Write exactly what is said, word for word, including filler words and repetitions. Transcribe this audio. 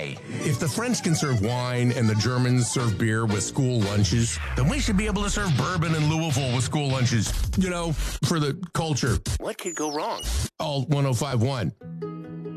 Hey, if the French can serve wine and the Germans serve beer with school lunches, then we should be able to serve bourbon in Louisville with school lunches. You know, for the culture. What could go wrong? All one oh five point one.